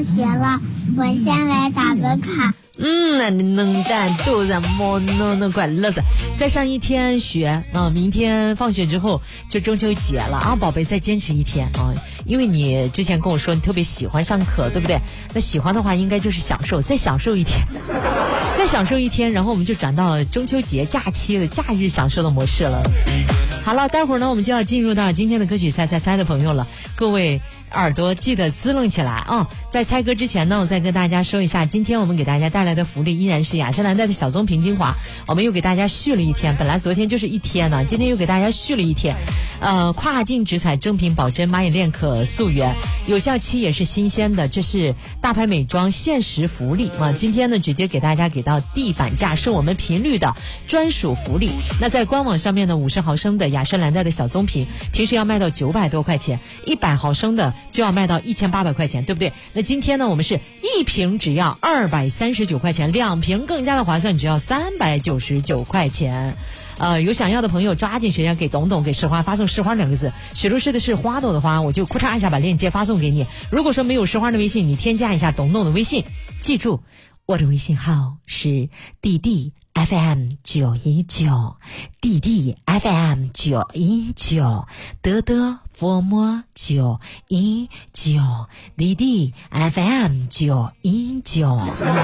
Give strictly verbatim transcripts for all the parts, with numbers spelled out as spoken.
学了，我先来打个卡。 嗯，那你能干多什么呢？那快乐子，再上一天学啊！明天放学之后就中秋节了啊，宝贝，再坚持一天啊！因为你之前跟我说你特别喜欢上课，对不对？那喜欢的话，应该就是享受，再享受一天，再享受一天，然后我们就转到中秋节假期的假日享受的模式了。好了，待会儿呢，我们就要进入到今天的歌曲猜猜猜的朋友了，各位耳朵记得滋楞起来啊！在猜歌之前呢，我再跟大家说一下，今天我们给大家带来的福利依然是雅诗兰黛的小棕瓶精华，我们又给大家续了一天，本来昨天就是一天呢，今天又给大家续了一天。呃，跨境直采真品保真蚂蚁链可溯源，有效期也是新鲜的，这是大牌美妆限时福利啊！今天呢，直接给大家给到地板价，是我们频率的专属福利。那在官网上面呢，五十毫升的雅诗兰黛的小棕瓶，平时要卖到九百多块钱，一百毫升的就要卖到一千八百块钱，对不对？那今天呢，我们是一瓶只要二百三十九块钱，两瓶更加的划算，只要三百九十九块钱。呃，有想要的朋友抓紧时间给董董给石花发送石花两个字，雪露诗的是花朵的花，我就咔嚓一下把链接发送给你。如果说没有石花的微信，你添加一下董董的微信，记住我的微信号是弟弟 F M 九一九，弟弟 F M 九一九，德德佛摩九一九，弟弟 F M 九一九。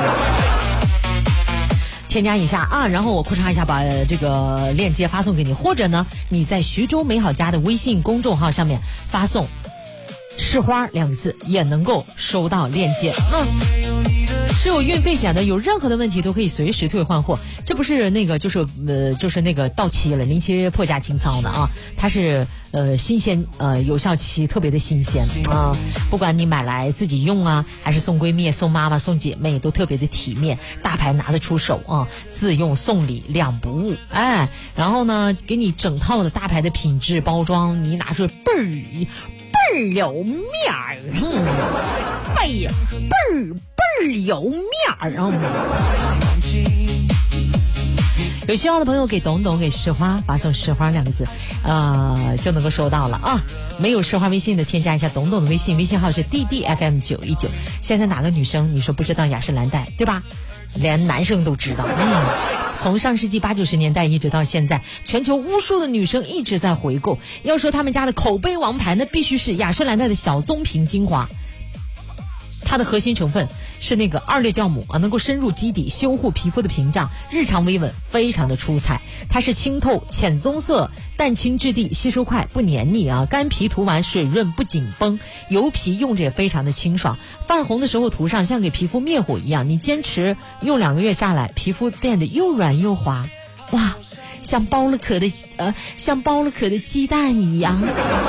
添加一下啊，然后我咔嚓一下把这个链接发送给你，或者呢，你在徐州美好家的微信公众号上面发送“吃花”两个字，也能够收到链接。嗯。是有运费险的，有任何的问题都可以随时退换货，这不是那个就是呃就是那个到期了临期破价清仓的啊，它是呃新鲜呃有效期特别的新鲜啊，不管你买来自己用啊，还是送闺蜜、送妈妈、送姐妹，都特别的体面，大牌拿得出手啊，自用送礼两不误，哎，然后呢给你整套的大牌的品质包装，你拿出倍儿倍儿有面儿，嗯，倍倍儿。倍儿有面儿，然后有需要的朋友给董董给石花发送石花两个字，呃就能够收到了啊。没有石花微信的，添加一下董董的微信，微信号是 D D F M 九一九。现在哪个女生你说不知道雅诗兰黛，对吧？连男生都知道。嗯，从上世纪八九十年代一直到现在，全球无数的女生一直在回购。要说他们家的口碑王牌，那必须是雅诗兰黛的小棕瓶精华。它的核心成分是那个二裂酵母啊，能够深入基底，修护皮肤的屏障，日常维稳，非常的出彩。它是清透浅棕色，淡青质地，吸收快，不黏腻啊，干皮涂完水润不紧绷，油皮用着也非常的清爽，泛红的时候涂上像给皮肤灭火一样，你坚持用两个月下来，皮肤变得又软又滑，哇，像剥了壳的呃像剥了壳的鸡蛋一样。